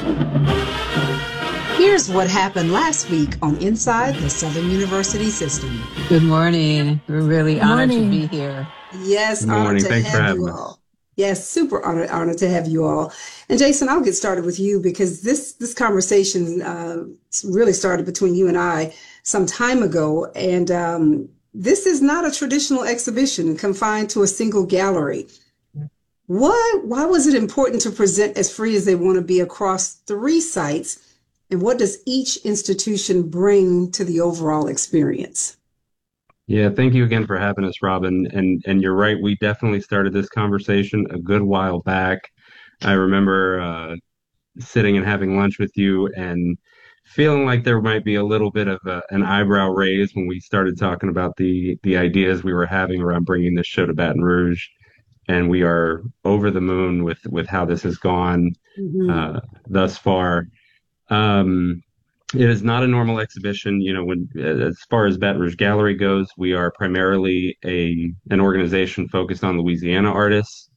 Here's what happened last week on Inside the Southern University System. Good morning. We're really Good honored to morning. be here. Yes, Good honored morning. to Thanks for have having you us. all. Yes, super honored to have you all. And Jason, I'll get started with you because this conversation really started between you and I some time ago. And this is not a traditional exhibition confined to a single gallery. Why was it important to present as free as they want to be across three sites? And what does each institution bring to the overall experience? Yeah, thank you again for having us, Robin. And you're right, we definitely started this conversation a good while back. I remember sitting and having lunch with you and feeling like there might be a little bit of an eyebrow raise when we started talking about the ideas we were having around bringing this show to Baton Rouge. And we are over the moon with how this has gone Mhm. thus far. Um, It is not a normal exhibition. When as far as Baton Rouge Gallery goes, we are primarily an organization focused on Louisiana artists,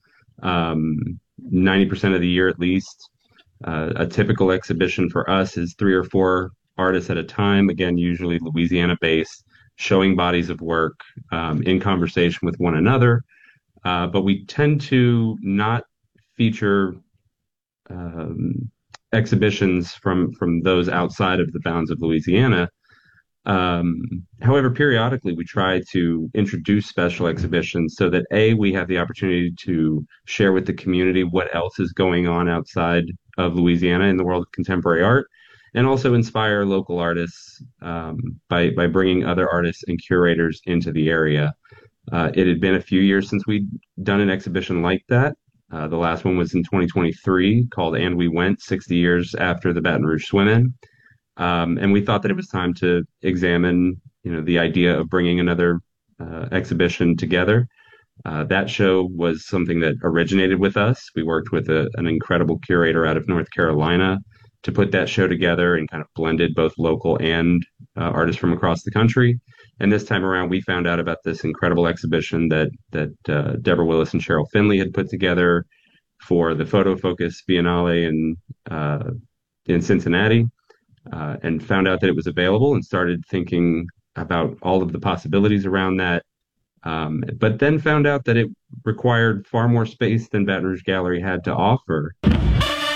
90% of the year at least. A typical exhibition for us is three or four artists at a time, again, usually Louisiana based, showing bodies of work in conversation with one another. But we tend to not feature um, exhibitions from those outside of the bounds of Louisiana. Um, However, periodically we try to introduce special exhibitions so that we have the opportunity to share with the community what else is going on outside of Louisiana in the world of contemporary art, and also inspire local artists by bringing other artists and curators into the area. It had been a few years since we'd done an exhibition like that. The last one was in 2023 called And We Went, 60 years after the Baton Rouge swim-in. And we thought that it was time to examine, the idea of bringing another exhibition together. That show was something that originated with us. We worked with an incredible curator out of North Carolina to put that show together and kind of blended both local and artists from across the country. And this time around, we found out about this incredible exhibition that Deborah Willis and Cheryl Finley had put together for the Photo Focus Biennale in Cincinnati, and found out that it was available and started thinking about all of the possibilities around that. But then found out that it required far more space than Baton Rouge Gallery had to offer.